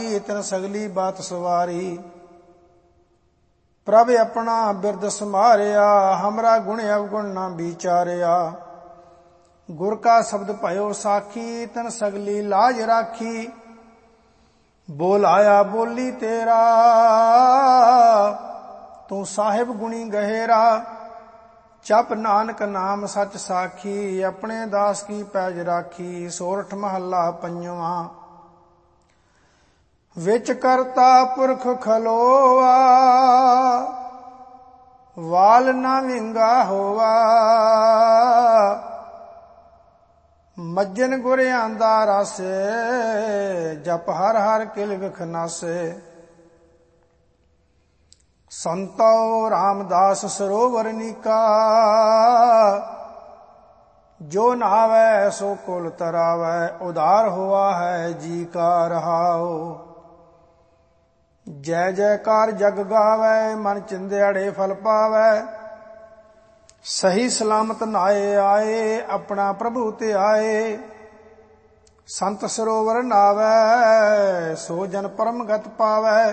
तिन सगली बात सवारी। प्रभ अपना बिरद समारिया, हमरा गुण अवगुण ना विचारिया। गुर का शब्द भयो साखी, तिन सगली लाज राखी। बोल आया बोली तेरा, तू साहिब गुणी गहेरा। जप नानक नाम सच साखी, अपने दास की पैज राखी। सोरठ महला पंजवा। विच करता पुरख खलोआ, वाल ना विंगा होवा। मज्जन गुर आंदा रासे, जप हर हर किल विख नासे। संतो रामदास सरोवर नीका, जो नहावै सो कुल तरावै। उदार हुआ है जी का रहाओ। जय जयकार जग गावै, मन चिंध्याड़े फल पावै। सही सलामत नाए आए, अपना प्रभु ते आए। संत सरोवर नावै, सो जन परम गत पावै।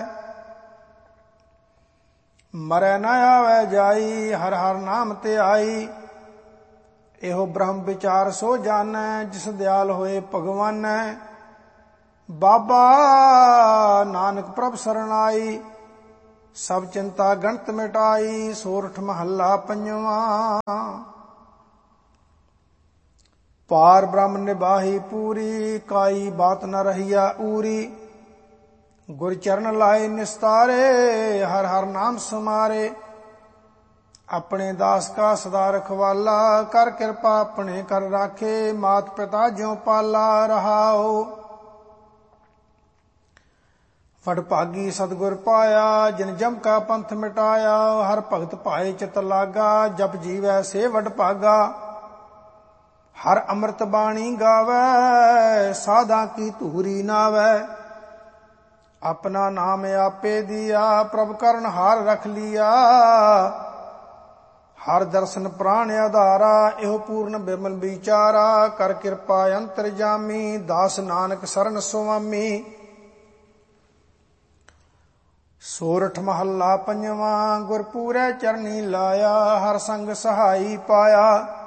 मरै न आवै जाई, हर हर नाम ते आई। एहो ब्रह्म विचार सो जानै, जिस दयाल होए भगवानै। बाबा नानक प्रभ सरनाई, सब चिंता गणत मिटाई। सोरठ महला पंजवा। पार ब्रह्म निबाही पूरी, काई बात न रहिया úरी। गुर चरण लाए निस्तारे, हर हर नाम समारे। अपने दास का सदा रखवाला, कर कृपा अपने कर राखे। मात पिता ज्यों पाला रहाओ। वडभागी सतगुर पाया, जिन जम का पंथ मिटाया। हर भगत भाए चित लागा, जप जीवै से वडभागा। हर अमृत बाणी गावै, साधा की धूरी नावै। अपना नाम आपे दिया, प्रभ करन हार रख लिया। हर दर्शन प्राण आधारा, एहो पूर्ण बिमल विचारा। कर कृपा अंतर जामी, दास नानक शरण सुआमी। सोरठ महला पंजवा। गुरपूरै चरनी लाया, हर संग सहाई पाया।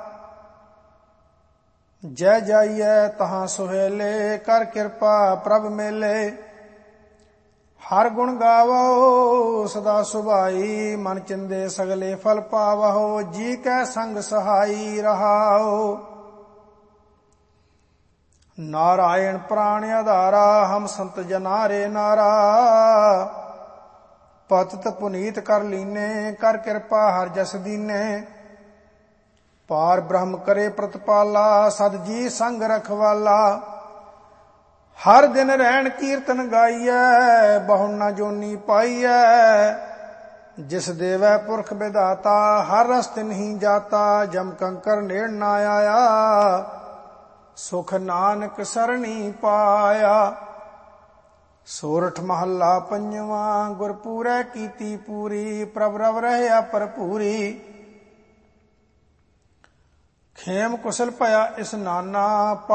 जय जाइए तहाँ सुहेले, कर कृपा प्रभ मेले। हर गुण गावो सदा सुभाई, मन चिंदे सगले फल पावहो। जी कै संग सहाई रहाओ। नारायण प्राण आधारा, हम संत जनारे नारा। पतित पुनीत कर लीने, कर कृपा हर जस दीने। पार ब्रह्म करे प्रतिपाला, सद जी संग रखवाला। हर दिन रहन कीर्तन गाइयै, बहु न जोनी पाइयै। जिस देवै पुरख विधाता, हर रस्त नहीं जाता। जम कंकर नेड़ न आया, सुख नानक सरणी पाया। सोरठ महला पंजवा। गुरपूरै कीती पूरी, प्रभ रव रहया भरपूरी। खेम कुशल भया इस नाना,